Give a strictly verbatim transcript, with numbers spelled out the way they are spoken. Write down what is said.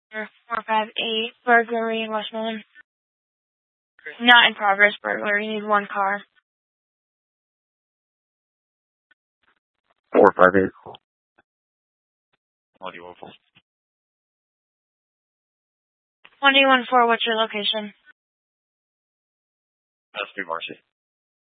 four five eight, burglary in Westmoreland. Not in progress burglary, you need one car. four five eight. What do you want for? one D one four, what's your location? That's New Marcy.